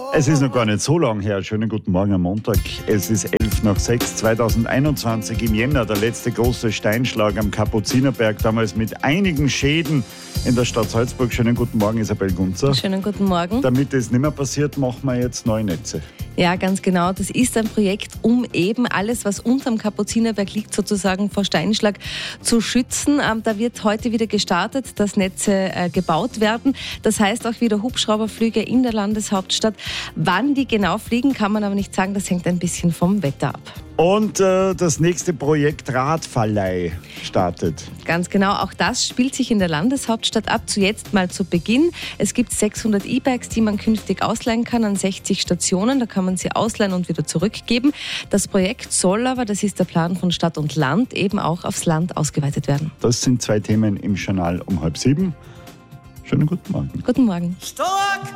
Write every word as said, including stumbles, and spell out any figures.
Es ist noch gar nicht so lang her. Schönen guten Morgen am Montag. Es ist elf nach sechs, zweitausendeinundzwanzig im Jänner, der letzte große Steinschlag am Kapuzinerberg, damals mit einigen Schäden in der Stadt Salzburg. Schönen guten Morgen, Isabel Gunzer. Schönen guten Morgen. Damit es nicht mehr passiert, machen wir jetzt neue Netze. Ja, ganz genau. Das ist ein Projekt, um eben alles, was unterm Kapuzinerberg liegt, sozusagen vor Steinschlag zu schützen. Ähm, da wird heute wieder gestartet, dass Netze äh, gebaut werden. Das heißt auch wieder Hubschrauberflüge in der Landeshauptstadt. Wann die genau fliegen, kann man aber nicht sagen. Das hängt ein bisschen vom Wetter ab. Und äh, das nächste Projekt Radverleih startet. Ganz genau, auch das spielt sich in der Landeshauptstadt ab. Zuerst mal zu Beginn. Es gibt sechshundert E-Bikes, die man künftig ausleihen kann an sechzig Stationen. Da kann man sie ausleihen und wieder zurückgeben. Das Projekt soll aber, das ist der Plan von Stadt und Land, eben auch aufs Land ausgeweitet werden. Das sind zwei Themen im Journal um halb sieben. Schönen guten Morgen. Guten Morgen. Stark